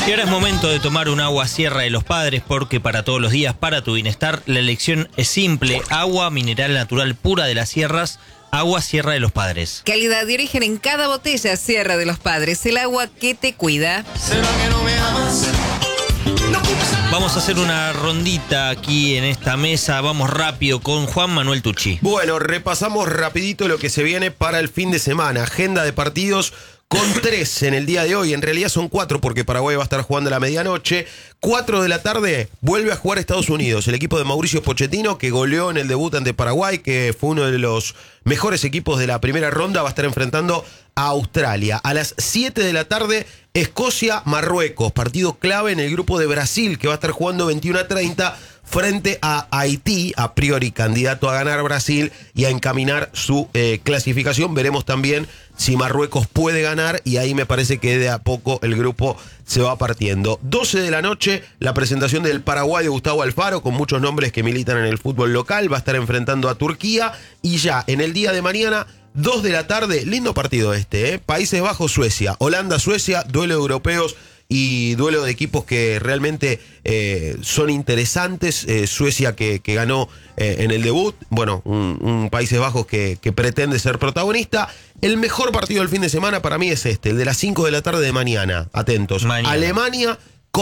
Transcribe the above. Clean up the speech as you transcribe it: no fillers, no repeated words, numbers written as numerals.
Y ahora es momento de tomar un agua Sierra de los Padres, porque para todos los días, para tu bienestar, la elección es simple: agua mineral natural pura de las sierras, agua Sierra de los Padres. Calidad y origen en cada botella. Sierra de los Padres, el agua que te cuida. ¿Será que no me amas? Vamos a hacer una rondita aquí en esta mesa. Vamos rápido con Juan Manuel Tucci. Bueno, repasamos rapidito lo que se viene para el fin de semana. Agenda de partidos con 3 en el día de hoy. En realidad son 4 porque Paraguay va a estar jugando a la medianoche. 4 de la tarde vuelve a jugar Estados Unidos. El equipo de Mauricio Pochettino, que goleó en el debut ante Paraguay, que fue uno de los mejores equipos de la primera ronda, va a estar enfrentando a Australia. A las 7 de la tarde, Escocia-Marruecos. Partido clave en el grupo de Brasil, que va a estar jugando 21:30 frente a Haití, a priori candidato a ganar Brasil y a encaminar su clasificación. Veremos también si Marruecos puede ganar, y ahí me parece que de a poco el grupo se va partiendo. 12 de la noche, la presentación del Paraguay de Gustavo Alfaro, con muchos nombres que militan en el fútbol local. Va a estar enfrentando a Turquía. Y ya en el día de mañana, 2 de la tarde, lindo partido Países Bajos-Suecia, Holanda-Suecia, duelo de europeos y duelo de equipos que realmente son interesantes. Suecia que ganó en el debut, bueno, un Países Bajos que pretende ser protagonista. El mejor partido del fin de semana para mí es el de las 5 de la tarde de mañana. Atentos. Mañana. Alemania